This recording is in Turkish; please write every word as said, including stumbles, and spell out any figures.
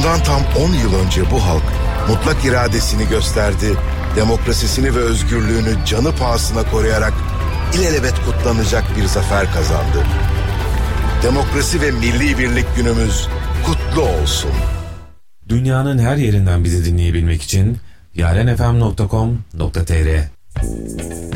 Bundan tam on yıl önce bu halk mutlak iradesini gösterdi, demokrasisini ve özgürlüğünü canı pahasına koruyarak ilelebet kutlanacak bir zafer kazandı. Demokrasi ve milli birlik günümüz kutlu olsun. Dünyanın her yerinden bizi dinleyebilmek için yarenfm nokta com nokta tr